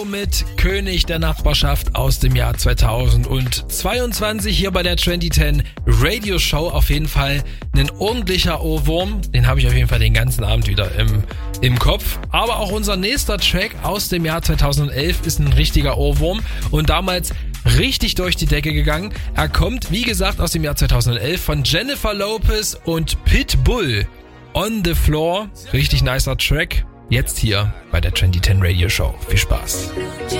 Flow mit König der Nachbarschaft aus dem Jahr 2022 hier bei der 2010 Radio Show. Auf jeden Fall ein ordentlicher Ohrwurm. Den habe ich auf jeden Fall den ganzen Abend wieder im Kopf. Aber auch unser nächster Track aus dem Jahr 2011 ist ein richtiger Ohrwurm und damals richtig durch die Decke gegangen. Er kommt, wie gesagt, aus dem Jahr 2011 von Jennifer Lopez und Pitbull. On the Floor. Richtig nicer Track. Jetzt hier bei der 2010 Radio Show. Viel Spaß.